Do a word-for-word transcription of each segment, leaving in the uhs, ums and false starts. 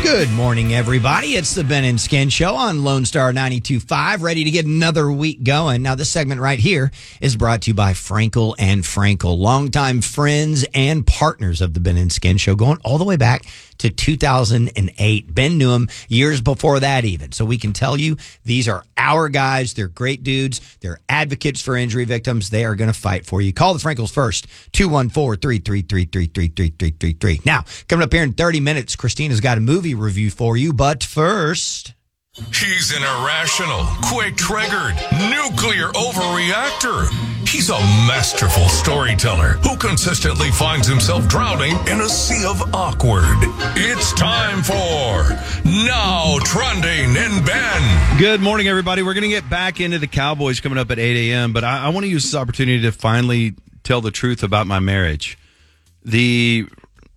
Good morning, everybody. It's the Ben and Skin Show on Lone Star ninety-two point five, ready to get another week going. Now, this segment right here is brought to you by Frankel and Frankel, longtime friends and partners of the Ben and Skin Show, going all the way back to two thousand eight. Ben knew them years before that even. So we can tell you these are our guys. They're great dudes. They're advocates for injury victims. They are going to fight for you. Call the Frankels first, two one four, three three three, three three three, three three three. Now, coming up here in thirty minutes, Christina's got a movie review for you. But first... He's an irrational, quick-triggered, nuclear overreactor. He's a masterful storyteller who consistently finds himself drowning in a sea of awkward. It's time for Now Trending in Ben. Good morning, everybody. We're going to get back into the Cowboys coming up at eight a.m., but I, I want to use this opportunity to finally tell the truth about my marriage. The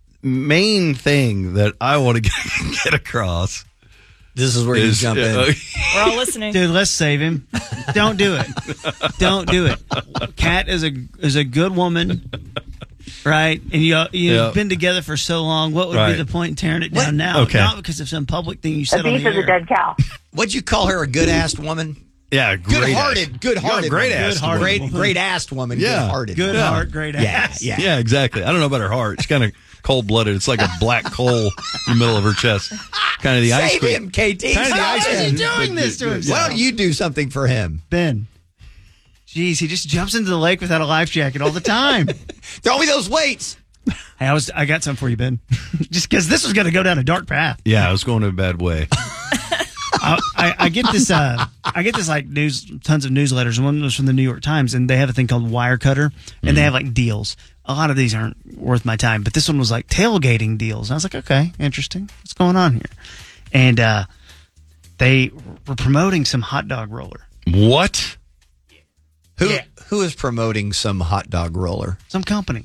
main thing that I want to get, get across... This is where you is, jump in. Uh, We're all listening. Dude, let's save him. Don't do it. Don't do it. Kat is a is a good woman, right? And you, you've yeah. been together for so long. What would right. be the point in tearing it down What? now? Okay. Not because of some public thing you said A on beef the is a air. dead cow. What'd you call her? A good-assed woman? yeah, great Good-hearted. ass. Good-hearted. Great woman. ass. Good-hearted Great, woman. great-assed woman. Yeah. Good-hearted. Good Yeah. heart, great Yeah, ass. yeah. Yeah, exactly. I don't know about her heart. It's kind of cold-blooded. It's like a black coal in the middle of her chest. Kind of the ice Save cream. him, K T. Kind of the How ice is he cream. doing this to himself? Why don't you do something for him? Ben. Jeez, he just jumps into the lake without a life jacket all the time. Throw me those weights. Hey, I was I got something for you, Ben. Just because this was going to go down a dark path. Yeah, I was going in a bad way. I, I, I get this. Uh, I get this like news, tons of newsletters. And one was from the New York Times, and they have a thing called Wirecutter, and Mm-hmm. they have like deals. A lot of these aren't worth my time, but this one was like tailgating deals. And I was like, okay, interesting. What's going on here? And uh, they were promoting some hot dog roller. What? Who Yeah. Who is promoting some hot dog roller? Some company.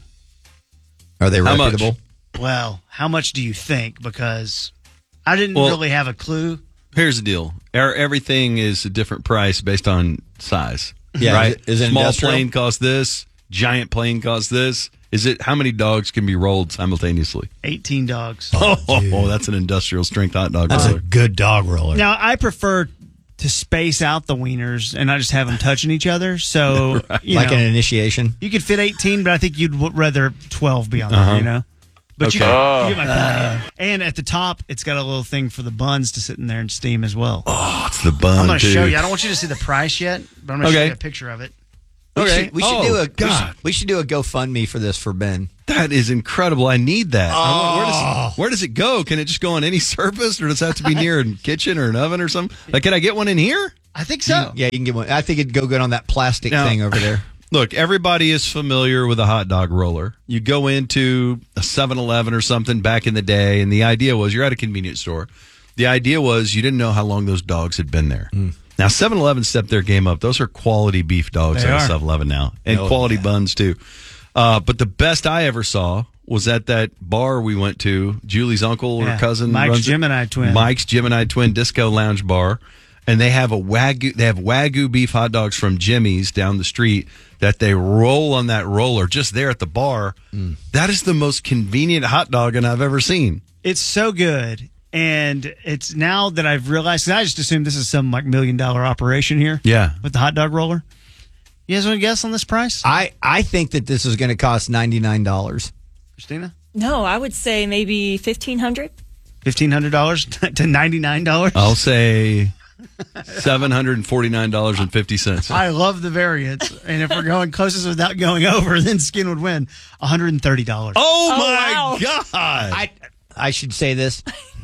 Are they How much? reputable? Well, how much do you think? Because I didn't Well- really have a clue. Here's the deal. Er- Everything is a different price based on size. Yeah, right? is it- is it Small industrial? plane costs this. Giant plane costs this. Is it how many dogs can be rolled simultaneously? eighteen dogs. Oh, that's an industrial strength hot dog That's roller. a good dog roller. Now, I prefer to space out the wieners and not just have them touching each other. So, you like know, an initiation? you could fit eighteen, but I think you'd w- rather twelve be on there, Uh-huh. you know? But you, Okay. get, you get my point. yeah. And at the top, it's got a little thing for the buns to sit in there and steam as well. Oh, it's the bun. I'm going to too. show you. I don't want you to see the price yet, but I'm going to show Okay. you a picture of it. We Okay. should, we should Oh, do a we God. should, we should do a GoFundMe for this for Ben. That is incredible. I need that. I want- where, Oh. does, where does it go? Can it just go on any surface, or does it have to be near a kitchen or an oven or something? Like, can I get one in here? I think so. Yeah, you can get one. I think it'd go good on that plastic Now- thing over there. Look, everybody is familiar with a hot dog roller. You go into a seven eleven or something back in the day, and the idea was you're at a convenience store. The idea was you didn't know how long those dogs had been there. Mm. Now, seven eleven stepped their game up. Those are quality beef dogs They at are. seven eleven now, and Oh, quality yeah. buns, too. Uh, but the best I ever saw was at that bar we went to, Julie's uncle or Yeah. cousin. Mike's runs it. Gemini Twin. Mike's Gemini Twin Disco Lounge Bar. And they have a Wagyu, they have Wagyu beef hot dogs from Jimmy's down the street that they roll on that roller just there at the bar. Mm. That is the most convenient hot dog I've ever seen. It's so good. And it's now that I've realized, 'cause I just assumed this is some like million dollar operation here. Yeah. With the hot dog roller. You guys want to guess on this price? I, I think that this is going to cost ninety-nine dollars. Christina? No, I would say maybe fifteen hundred. fifteen hundred dollars to ninety-nine dollars? I'll say seven hundred forty-nine dollars and fifty cents. I love the variance. And if we're going closest without going over, then Skin would win one hundred thirty dollars. Oh, Oh, my wow. God. I I should say this.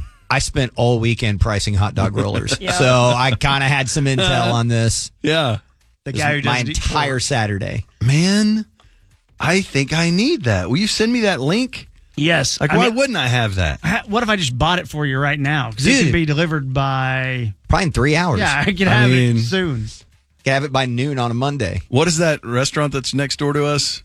I spent all weekend pricing hot dog rollers, Yeah. so I kind of had some intel on this. Yeah. The It guy who was does my it entire Saturday. Man, I think I need that. Will you send me that link? Yes. Like, I why mean, wouldn't I have that? ha- what if I just bought it for you right now? Because it Dude. could be delivered by. Probably in three hours. Yeah, I could I have mean- it soon. Can have it by noon on a Monday. What is that restaurant that's next door to us?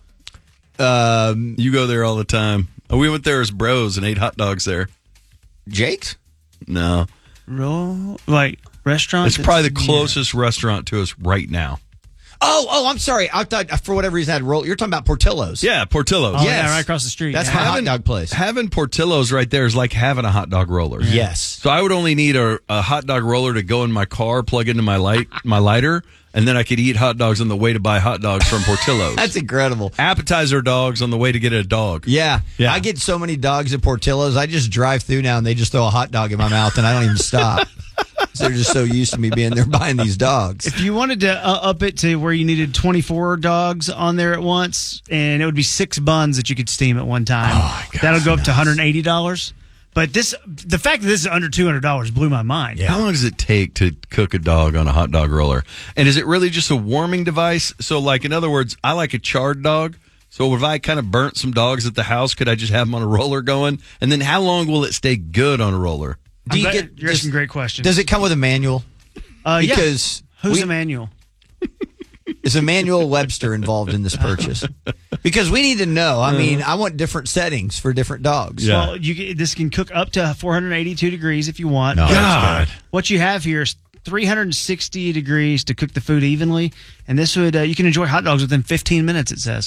Um, You go there all the time. Oh, we went there as bros and ate hot dogs there. Jake's? No. Roll, like restaurant. It's probably the that's- closest restaurant to us right now. Oh, oh, I'm sorry. I thought for whatever reason I had roll. You're talking about Portillo's. Yeah, Portillo's. Oh, Yes. yeah, right across the street. That's yeah. my hot Having- dog place. Having Portillo's right there is like having a hot dog roller. Yes. So I would only need a, a hot dog roller to go in my car, plug into my light, my lighter, and then I could eat hot dogs on the way to buy hot dogs from Portillo's. That's incredible. Appetizer dogs on the way to get a dog. Yeah. Yeah. I get so many dogs at Portillo's. I just drive through now and they just throw a hot dog in my mouth and I don't even stop. So they're just so used to me being there buying these dogs. If you wanted to uh, up it to where you needed twenty-four dogs on there at once, and it would be six buns that you could steam at one time, Oh, my God, that'll go up nice. to one hundred eighty dollars. But this, the fact that this is under two hundred dollars blew my mind. How long does it take to cook a dog on a hot dog roller? And is it really just a warming device? So, like, in other words, I like a charred dog. So if I kind of burnt some dogs at the house, could I just have them on a roller going? And then how long will it stay good on a roller? Do you I'm glad- get you're asking does- great questions. Does it come with a manual? Uh, yeah. Because Who's we- Emmanuel? Is Emmanuel Webster involved in this purchase? Because we need to know. I mean, I want different settings for different dogs. Yeah. Well, you get- this can cook up to four hundred eighty-two degrees if you want. No, But God. What you have here is three hundred sixty degrees to cook the food evenly, and this would uh, you can enjoy hot dogs within fifteen minutes. It says.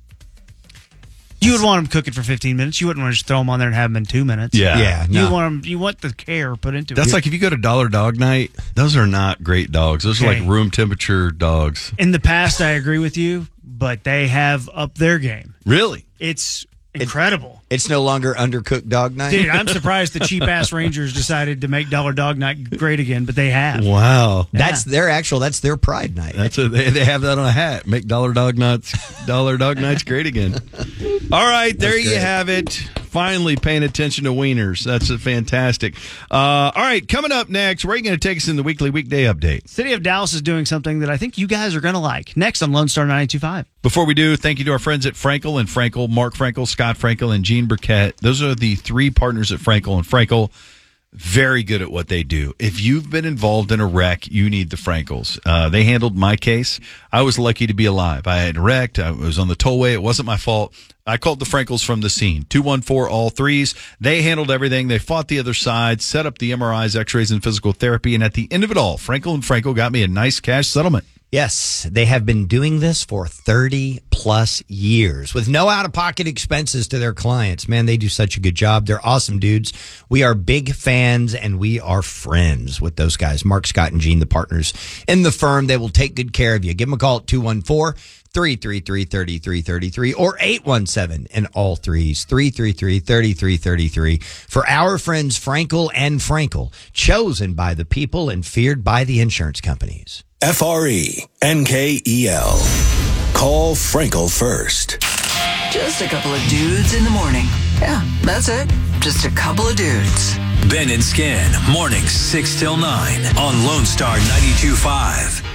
You would want them cooking for fifteen minutes. You wouldn't want to just throw them on there and have them in two minutes. Yeah. Yeah. You no. want them. You want the care put into That's it. like if you go to Dollar Dog Night, those are not great dogs. Those are Okay. like room temperature dogs. In the past, I agree with you, but they have upped their game. Really? It's incredible. It's no longer undercooked dog night. Dude, I'm surprised the cheap ass Rangers decided to make Dollar Dog Night great again, but they have. Wow. That's their actual. That's their pride night. That's a, they, they have that on a hat. Make Dollar Dog Nuts, Dollar Dog Nights great again. All right, there you great. have it. Finally paying attention to wieners. That's a fantastic. Uh, all right, coming up next, where are you going to take us in the weekly weekday update? City of Dallas is doing something that I think you guys are going to like. Next on Lone Star ninety-two point five. Before we do, thank you to our friends at Frankel and Frankel, Mark Frankel, Scott Frankel, and Gene Burkett. Those are the three partners at Frankel and Frankel. Very good at what they do. If you've been involved in a wreck, you need the Frankels. Uh, they handled my case. I was lucky to be alive. I had wrecked. I was on the tollway. It wasn't my fault. I called the Frankels from the scene. two one four all threes. They handled everything. They fought the other side, set up the M R Is, x-rays, and physical therapy. And at the end of it all, Frankel and Frankel got me a nice cash settlement. Yes, they have been doing this for thirty plus years with no out of pocket expenses to their clients. Man, they do such a good job. They're awesome dudes. We are big fans and we are friends with those guys. Mark, Scott, and Gene, the partners in the firm. They will take good care of you. Give them a call at two one four, three three three, three three three three or eight one seven and all threes, three three three, three three three three for our friends Frankel and Frankel, chosen by the people and feared by the insurance companies. F R E N K E L. Call Frankel first. Just a couple of dudes in the morning. Yeah, that's it. Just a couple of dudes. Ben and Skin, mornings six till nine on Lone Star ninety-two point five.